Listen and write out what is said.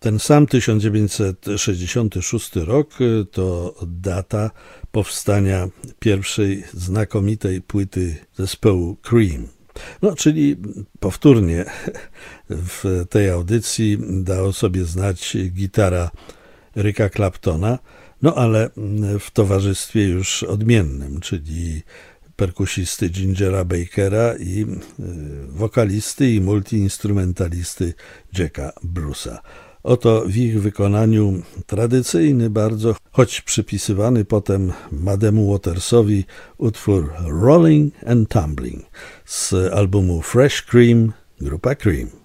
Ten sam 1966 rok to data powstania pierwszej znakomitej płyty zespołu Cream. No, czyli powtórnie w tej audycji dała o sobie znać gitara Ricka Claptona, no ale w towarzystwie już odmiennym, czyli perkusisty Gingera Bakera i wokalisty i multiinstrumentalisty Jacka Bruce'a. Oto w ich wykonaniu tradycyjny bardzo, choć przypisywany potem Muddemu Watersowi utwór Rolling and Tumbling z albumu Fresh Cream, grupa Cream.